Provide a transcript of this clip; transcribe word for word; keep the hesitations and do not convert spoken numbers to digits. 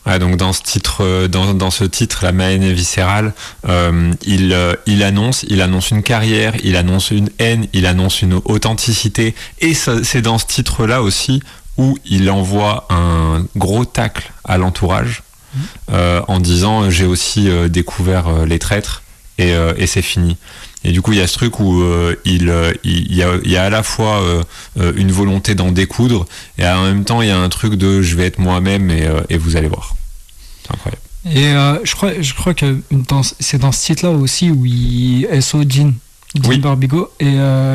Ouais, donc dans ce titre, dans, dans ce titre, La Ma haine est viscérale, euh, il, euh, il annonce, il annonce une carrière, il annonce une haine, il annonce une authenticité, et ça, c'est dans ce titre-là aussi où il envoie un gros tacle à l'entourage mmh. euh, en disant j'ai aussi euh, découvert euh, les traîtres et, euh, et c'est fini. Et du coup, il y a ce truc où euh, il, euh, il, y a, il y a à la fois euh, une volonté d'en découdre, et en même temps, il y a un truc de je vais être moi-même et, euh, et vous allez voir. C'est incroyable. Et euh, je crois, je crois que dans, c'est dans ce titre-là aussi où il S O Jean, Jean oui. Barbigo, et euh,